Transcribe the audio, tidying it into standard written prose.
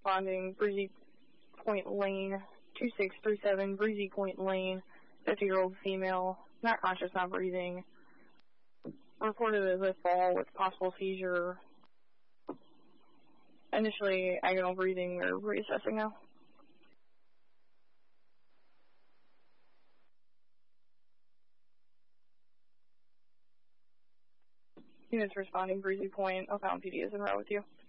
responding, Breezy Point Lane, 2637, Breezy Point Lane, 50-year-old female, not conscious, not breathing. Reported as a fall with possible seizure. Initially, agonal breathing, we're reassessing now. Units responding, Breezy Point, O'Fallon PD is in row with you.